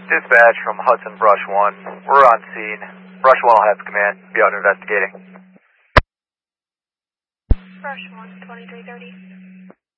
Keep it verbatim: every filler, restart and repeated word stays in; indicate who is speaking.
Speaker 1: Dispatch from Hudson Brush one. We're on scene. Brush one will have command. Be out investigating.
Speaker 2: Brush one, twenty-three thirty.